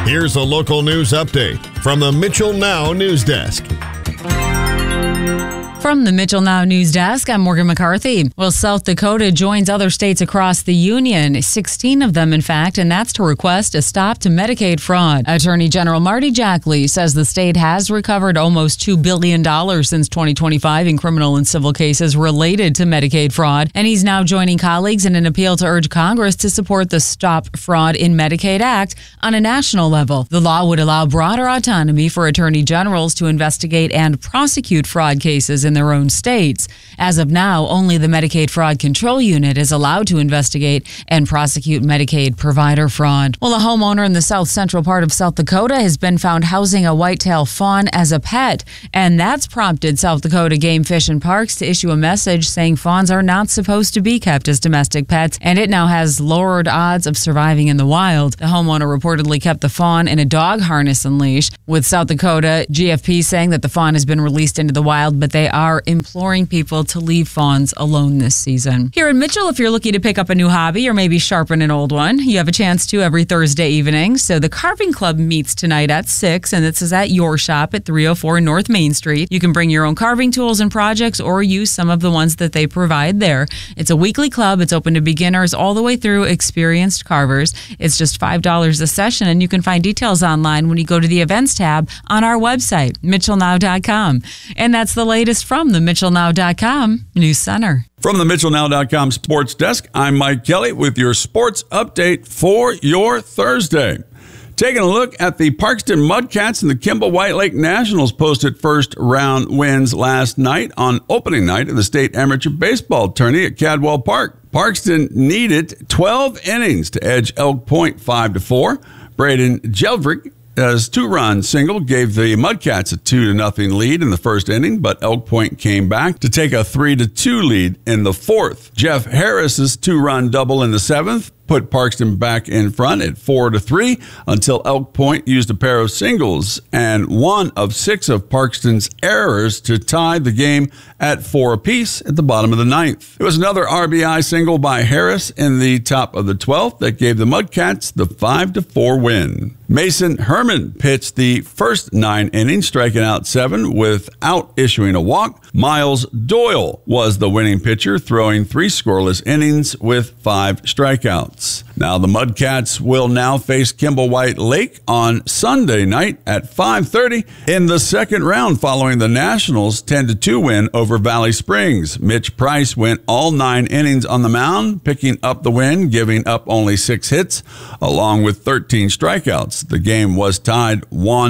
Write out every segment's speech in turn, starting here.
Here's a local news update from the Mitchell Now News Desk. From the Mitchell Now News Desk, I'm Morgan McCarthy. Well, South Dakota joins other states across the union, 16 of them, in fact, and that's to request a stop to Medicaid fraud. Attorney General Marty Jackley says the state has recovered almost $2 billion since 2025 in criminal and civil cases related to Medicaid fraud, and he's now joining colleagues in an appeal to urge Congress to support the Stop Fraud in Medicaid Act on a national level. The law would allow broader autonomy for attorney generals to investigate and prosecute fraud cases in their own states. As of now, only the Medicaid Fraud Control Unit is allowed to investigate and prosecute Medicaid provider fraud. Well, a homeowner in the south central part of South Dakota has been found housing a whitetail fawn as a pet, and that's prompted South Dakota Game, Fish, and Parks to issue a message saying fawns are not supposed to be kept as domestic pets, and it now has lowered odds of surviving in the wild. The homeowner reportedly kept the fawn in a dog harness and leash, with South Dakota GFP saying that the fawn has been released into the wild, but they are imploring people to leave fawns alone this season. Here in Mitchell, if you're looking to pick up a new hobby or maybe sharpen an old one, you have a chance to every Thursday evening. So the Carving Club meets tonight at 6, and this is at your shop at 304 North Main Street. You can bring your own carving tools and projects or use some of the ones that they provide there. It's a weekly club. It's open to beginners all the way through experienced carvers. It's just $5 a session, and you can find details online when you go to the events tab on our website, mitchellnow.com. And that's the latest from the mitchellnow.com News Center. From the mitchellnow.com Sports Desk, I'm Mike Kelly with your sports update for your Thursday. Taking a look at the Parkston Mudcats and the Kimball White Lake Nationals posted first round wins last night on opening night of the state amateur baseball tourney at Cadwell Park. Parkston needed 12 innings to edge Elk Point 5-4. Braden Jeldrick as two-run single gave the Mudcats a 2-0 lead in the first inning, but Elk Point came back to take a 3-2 lead in the fourth. Jeff Harris's two-run double in the seventh put Parkston back in front at 4-3 until Elk Point used a pair of singles and one of 6 of Parkston's errors to tie the game at 4 apiece at the bottom of the ninth. It was another RBI single by Harris in the top of the 12th that gave the Mudcats the 5-4 win. Mason Herman pitched the first 9 innings, striking out 7 without issuing a walk. Miles Doyle was the winning pitcher, throwing 3 scoreless innings with 5 strikeouts. Now the Mudcats will now face Kimball White Lake on Sunday night at 5:30 in the second round following the Nationals' 10-2 win over Valley Springs. Mitch Price went all 9 innings on the mound, picking up the win, giving up only 6 hits along with 13 strikeouts. The game was tied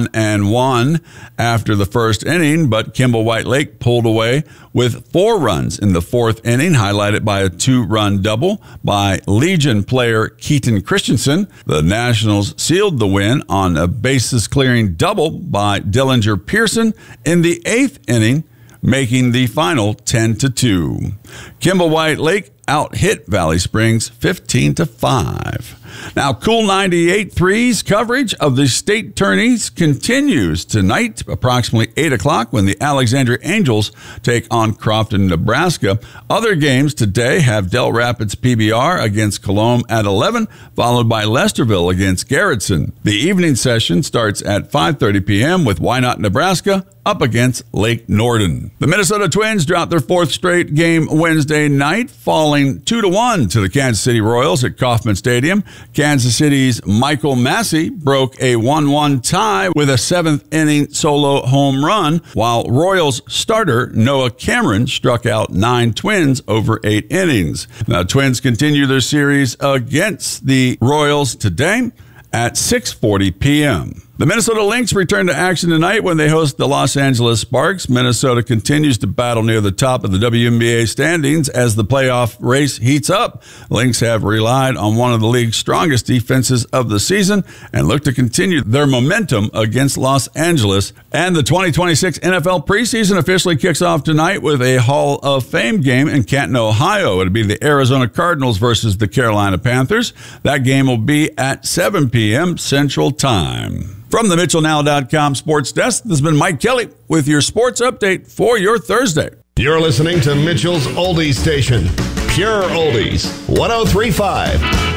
1-1 after the first inning, but Kimball White Lake pulled away with 4 runs in the fourth inning, highlighted by a 2-run double by Legion player Keaton Christensen. The Nationals sealed the win on a bases-clearing double by Dillinger Pearson in the 8th inning, making the final 10-2. Kimball White Lake out-hit Valley Springs 15-5. Now, Cool 98.3's coverage of the state tourneys continues tonight, approximately 8 o'clock, when the Alexandria Angels take on Crofton, Nebraska. Other games today have Del Rapids PBR against Colome at 11, followed by Lesterville against Garrettson. The evening session starts at 5:30 p.m. with Wynot, Nebraska, up against Lake Norden. The Minnesota Twins dropped their 4th straight game Wednesday night, falling 2-1 to the Kansas City Royals at Kauffman Stadium. Kansas City's Michael Massey broke a 1-1 tie with a 7th-inning solo home run, while Royals starter Noah Cameron struck out 9 Twins over 8 innings. Now, Twins continue their series against the Royals today at 6:40 p.m. The Minnesota Lynx return to action tonight when they host the Los Angeles Sparks. Minnesota continues to battle near the top of the WNBA standings as the playoff race heats up. Lynx have relied on one of the league's strongest defenses of the season and look to continue their momentum against Los Angeles. And the 2026 NFL preseason officially kicks off tonight with a Hall of Fame game in Canton, Ohio. It'll be the Arizona Cardinals versus the Carolina Panthers. That game will be at 7 p.m. Central Time. From the MitchellNow.com Sports Desk, this has been Mike Kelly with your sports update for your Thursday. You're listening to Mitchell's Oldies Station, Pure Oldies, 103.5.